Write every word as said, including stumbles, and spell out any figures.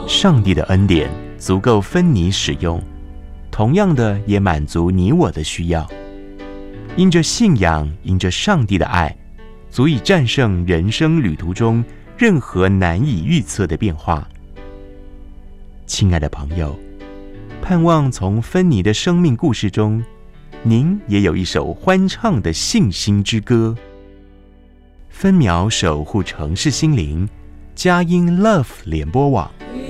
上帝的恩典足够芬妮使用，同样的也满足你我的需要。因着信仰，因着上帝的爱，足以战胜人生旅途中任何难以预测的变化。亲爱的朋友，盼望从芬妮的生命故事中，您也有一首欢唱的信心之歌。分秒守护城市心灵，佳音 Love 联播网。